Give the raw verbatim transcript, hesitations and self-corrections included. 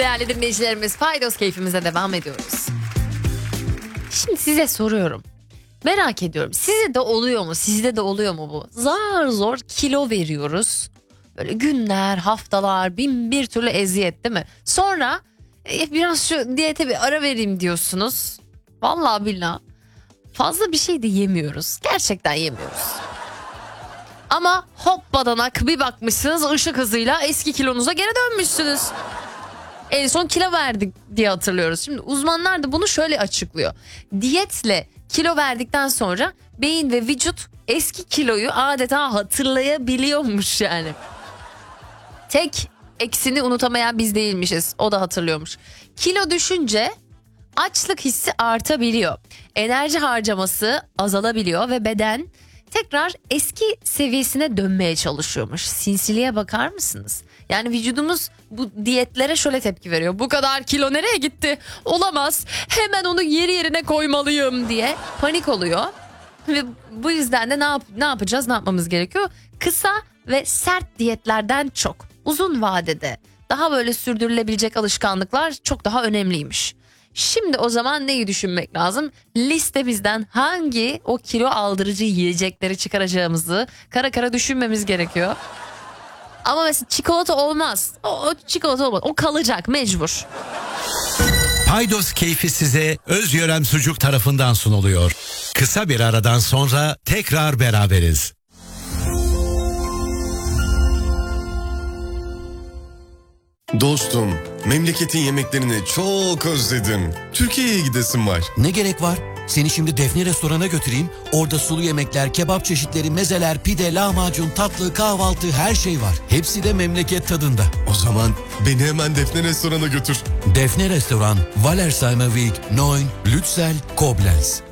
değerli dinleyicilerimiz. Paydos keyfimize devam ediyoruz. Şimdi size soruyorum. Merak ediyorum. Size de oluyor mu? Sizde de oluyor mu bu? Zar zor kilo veriyoruz. Böyle günler, haftalar, bin bir türlü eziyet değil mi? Sonra e, biraz şu diyete bir ara vereyim diyorsunuz. Vallahi billahi fazla bir şey de yemiyoruz. Gerçekten yemiyoruz. Ama hop badanak bir bakmışsınız ışık hızıyla eski kilonuza geri dönmüşsünüz. En son kilo verdik diye hatırlıyoruz. Şimdi uzmanlar da bunu şöyle açıklıyor. Diyetle kilo verdikten sonra beyin ve vücut eski kiloyu adeta hatırlayabiliyormuş yani. Tek eksini unutamayan biz değilmişiz. O da hatırlıyormuş. Kilo düşünce açlık hissi artabiliyor. Enerji harcaması azalabiliyor ve beden tekrar eski seviyesine dönmeye çalışıyormuş. Sinsiliğe bakar mısınız? Yani vücudumuz bu diyetlere şöyle tepki veriyor. Bu kadar kilo nereye gitti? Olamaz. Hemen onu yeri yerine koymalıyım diye panik oluyor. Ve bu yüzden de ne, yap- ne yapacağız? Ne yapmamız gerekiyor? Kısa ve sert diyetlerden çok uzun vadede daha böyle sürdürülebilecek alışkanlıklar çok daha önemliymiş. Şimdi o zaman neyi düşünmek lazım? Listemizden hangi o kilo aldırıcı yiyecekleri çıkaracağımızı kara kara düşünmemiz gerekiyor. Ama mesela çikolata olmaz. O, o çikolata olmaz. O kalacak mecbur. Paydos keyfi size Özyörem Sucuk tarafından sunuluyor. Kısa bir aradan sonra tekrar beraberiz. Dostum, memleketin yemeklerini çok özledim. Türkiye'ye gidesim var. Ne gerek var? Seni şimdi Defne restorana götüreyim. Orada sulu yemekler, kebap çeşitleri, mezeler, pide, lahmacun, tatlı, kahvaltı her şey var. Hepsi de memleket tadında. O zaman beni hemen Defne restorana götür. Defne Restoran, Wallersheimweg dokuz, Lützel, Koblenz.